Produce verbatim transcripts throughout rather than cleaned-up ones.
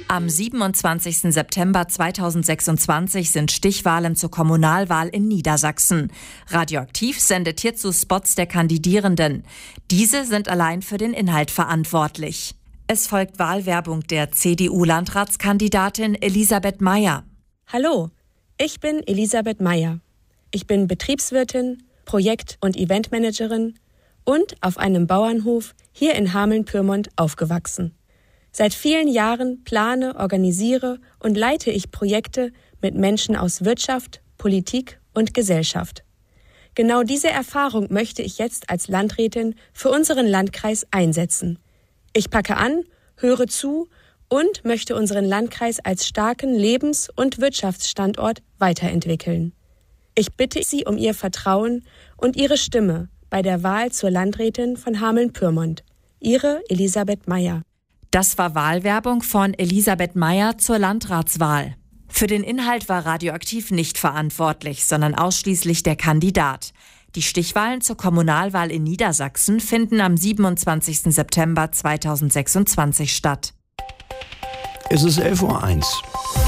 Am siebenundzwanzigsten September zweitausendsechsundzwanzig sind Stichwahlen zur Kommunalwahl in Niedersachsen. Radioaktiv sendet hierzu Spots der Kandidierenden. Diese sind allein für den Inhalt verantwortlich. Es folgt Wahlwerbung der C D U-Landratskandidatin Elisabeth Meyer. Hallo, ich bin Elisabeth Meyer. Ich bin Betriebswirtin, Projekt- und Eventmanagerin und auf einem Bauernhof hier in Hameln-Pyrmont aufgewachsen. Seit vielen Jahren plane, organisiere und leite ich Projekte mit Menschen aus Wirtschaft, Politik und Gesellschaft. Genau diese Erfahrung möchte ich jetzt als Landrätin für unseren Landkreis einsetzen. Ich packe an, höre zu und möchte unseren Landkreis als starken Lebens- und Wirtschaftsstandort weiterentwickeln. Ich bitte Sie um Ihr Vertrauen und Ihre Stimme bei der Wahl zur Landrätin von Hameln-Pyrmont. Ihre Elisabeth Meyer. Das war Wahlwerbung von Elisabeth Meyer zur Landratswahl. Für den Inhalt war Radioaktiv nicht verantwortlich, sondern ausschließlich der Kandidat. Die Stichwahlen zur Kommunalwahl in Niedersachsen finden am siebenundzwanzigsten September zweitausendsechsundzwanzig statt. Es ist elf Uhr eins.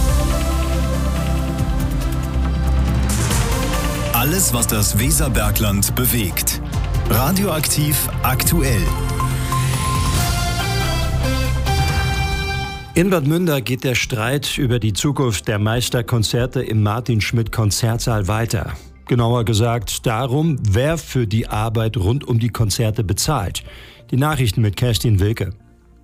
Alles, was das Weserbergland bewegt. Radioaktiv aktuell. In Bad Münder geht der Streit über die Zukunft der Meisterkonzerte im Martin-Schmidt-Konzertsaal weiter. Genauer gesagt darum, wer für die Arbeit rund um die Konzerte bezahlt. Die Nachrichten mit Kerstin Wilke.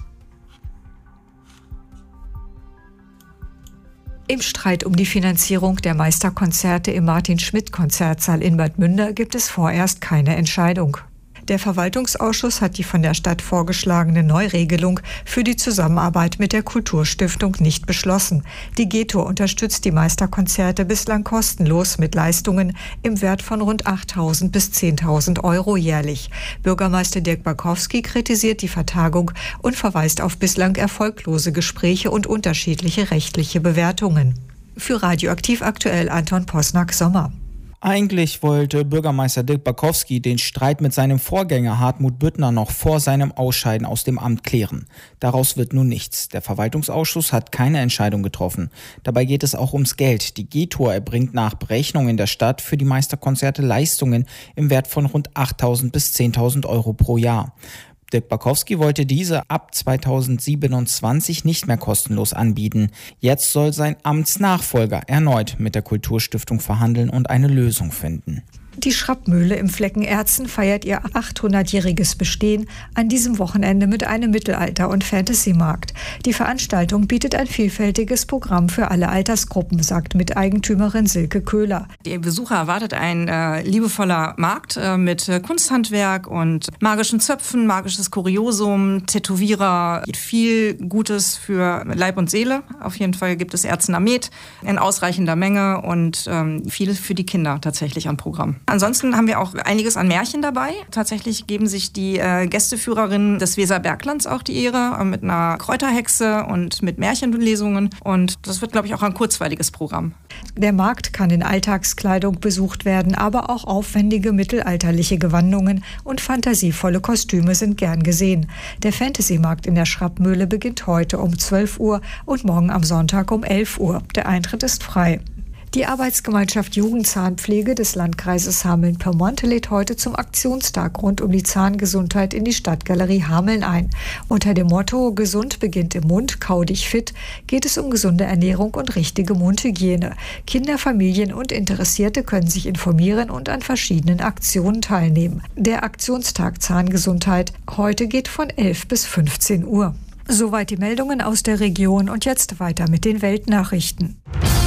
Im Streit um die Finanzierung der Meisterkonzerte im Martin-Schmidt-Konzertsaal in Bad Münder gibt es vorerst keine Entscheidung. Der Verwaltungsausschuss hat die von der Stadt vorgeschlagene Neuregelung für die Zusammenarbeit mit der Kulturstiftung nicht beschlossen. Die G-Tour unterstützt die Meisterkonzerte bislang kostenlos mit Leistungen im Wert von rund achttausend bis zehntausend Euro jährlich. Bürgermeister Dirk Bakowski kritisiert die Vertagung und verweist auf bislang erfolglose Gespräche und unterschiedliche rechtliche Bewertungen. Für Radioaktiv aktuell Anton Posnack-Sommer. Eigentlich wollte Bürgermeister Dirk Bakowski den Streit mit seinem Vorgänger Hartmut Büttner noch vor seinem Ausscheiden aus dem Amt klären. Daraus wird nun nichts. Der Verwaltungsausschuss hat keine Entscheidung getroffen. Dabei geht es auch ums Geld. Die G-Tour erbringt nach Berechnungen der Stadt für die Meisterkonzerte Leistungen im Wert von rund achttausend bis zehntausend Euro pro Jahr. Dirk Bakowski wollte diese ab zweitausendsiebenundzwanzig nicht mehr kostenlos anbieten. Jetzt soll sein Amtsnachfolger erneut mit der Kulturstiftung verhandeln und eine Lösung finden. Die Schrappmühle im Flecken Erzen feiert ihr achthundertjähriges Bestehen an diesem Wochenende mit einem Mittelalter- und Fantasy-Markt. Die Veranstaltung bietet ein vielfältiges Programm für alle Altersgruppen, sagt Miteigentümerin Silke Köhler. Die Besucher erwartet ein äh, liebevoller Markt äh, mit äh, Kunsthandwerk und magischen Zöpfen, magisches Kuriosum, Tätowierer, viel Gutes für Leib und Seele. Auf jeden Fall gibt es Erzener Met in ausreichender Menge und ähm, viel für die Kinder tatsächlich am Programm. Ansonsten haben wir auch einiges an Märchen dabei. Tatsächlich geben sich die äh, Gästeführerinnen des Weserberglands auch die Ehre äh, mit einer Kräuterhexe und mit Märchenlesungen. Und das wird, glaube ich, auch ein kurzweiliges Programm. Der Markt kann in Alltagskleidung besucht werden, aber auch aufwendige mittelalterliche Gewandungen und fantasievolle Kostüme sind gern gesehen. Der Fantasy-Markt in der Schrappmühle beginnt heute um zwölf Uhr und morgen am Sonntag um elf Uhr. Der Eintritt ist frei. Die Arbeitsgemeinschaft Jugendzahnpflege des Landkreises Hameln-Pyrmont lädt heute zum Aktionstag rund um die Zahngesundheit in die Stadtgalerie Hameln ein. Unter dem Motto "Gesund beginnt im Mund, kau dich fit" geht es um gesunde Ernährung und richtige Mundhygiene. Kinder, Familien und Interessierte können sich informieren und an verschiedenen Aktionen teilnehmen. Der Aktionstag Zahngesundheit heute geht von elf bis fünfzehn Uhr. Soweit die Meldungen aus der Region und jetzt weiter mit den Weltnachrichten.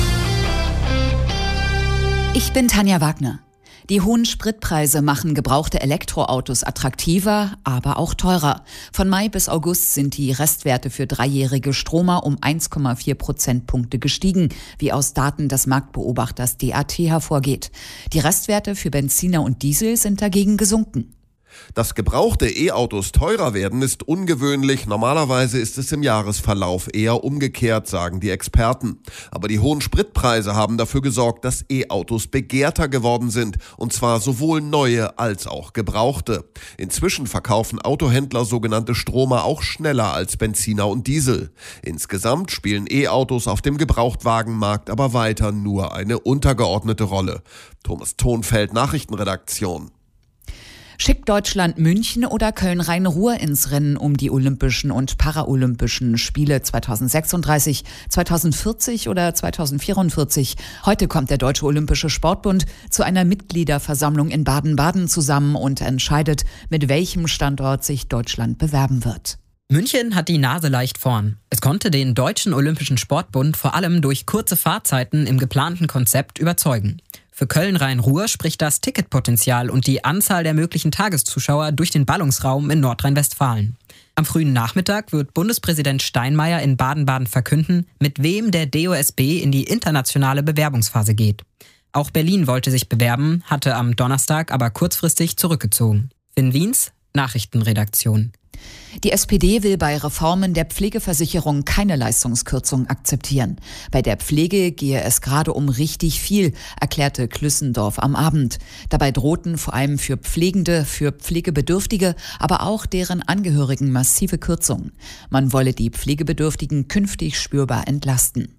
Ich bin Tanja Wagner. Die hohen Spritpreise machen gebrauchte Elektroautos attraktiver, aber auch teurer. Von Mai bis August sind die Restwerte für dreijährige Stromer um eins Komma vier Prozentpunkte gestiegen, wie aus Daten des Marktbeobachters D A T hervorgeht. Die Restwerte für Benziner und Diesel sind dagegen gesunken. Dass gebrauchte E-Autos teurer werden, ist ungewöhnlich. Normalerweise ist es im Jahresverlauf eher umgekehrt, sagen die Experten. Aber die hohen Spritpreise haben dafür gesorgt, dass E-Autos begehrter geworden sind. Und zwar sowohl neue als auch gebrauchte. Inzwischen verkaufen Autohändler sogenannte Stromer auch schneller als Benziner und Diesel. Insgesamt spielen E-Autos auf dem Gebrauchtwagenmarkt aber weiter nur eine untergeordnete Rolle. Thomas Thonfeld, Nachrichtenredaktion. Schickt Deutschland München oder Köln-Rhein-Ruhr ins Rennen um die Olympischen und Paralympischen Spiele zweitausendsechsunddreißig, zweitausendvierzig oder zweitausendvierundvierzig? Heute kommt der Deutsche Olympische Sportbund zu einer Mitgliederversammlung in Baden-Baden zusammen und entscheidet, mit welchem Standort sich Deutschland bewerben wird. München hat die Nase leicht vorn. Es konnte den Deutschen Olympischen Sportbund vor allem durch kurze Fahrzeiten im geplanten Konzept überzeugen. Für Köln-Rhein-Ruhr spricht das Ticketpotenzial und die Anzahl der möglichen Tageszuschauer durch den Ballungsraum in Nordrhein-Westfalen. Am frühen Nachmittag wird Bundespräsident Steinmeier in Baden-Baden verkünden, mit wem der D O S B in die internationale Bewerbungsphase geht. Auch Berlin wollte sich bewerben, hatte am Donnerstag aber kurzfristig zurückgezogen. Finn Wiens, Nachrichtenredaktion. Die S P D will bei Reformen der Pflegeversicherung keine Leistungskürzung akzeptieren. Bei der Pflege gehe es gerade um richtig viel, erklärte Klüssendorf am Abend. Dabei drohten vor allem für Pflegende, für Pflegebedürftige, aber auch deren Angehörigen massive Kürzungen. Man wolle die Pflegebedürftigen künftig spürbar entlasten.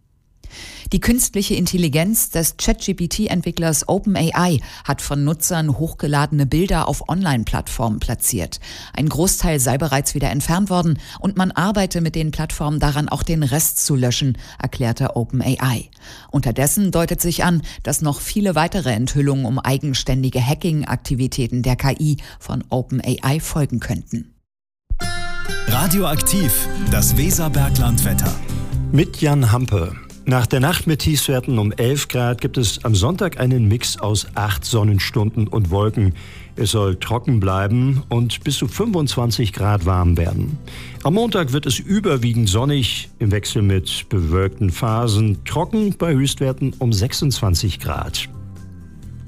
Die künstliche Intelligenz des ChatGPT-Entwicklers OpenAI hat von Nutzern hochgeladene Bilder auf Online-Plattformen platziert. Ein Großteil sei bereits wieder entfernt worden und man arbeite mit den Plattformen daran, auch den Rest zu löschen, erklärte OpenAI. Unterdessen deutet sich an, dass noch viele weitere Enthüllungen um eigenständige Hacking-Aktivitäten der K I von OpenAI folgen könnten. Radioaktiv, das Weserberglandwetter. Mit Jan Hampe. Nach der Nacht mit Tiefstwerten um elf Grad gibt es am Sonntag einen Mix aus acht Sonnenstunden und Wolken. Es soll trocken bleiben und bis zu fünfundzwanzig Grad warm werden. Am Montag wird es überwiegend sonnig, im Wechsel mit bewölkten Phasen, trocken bei Höchstwerten um sechsundzwanzig Grad.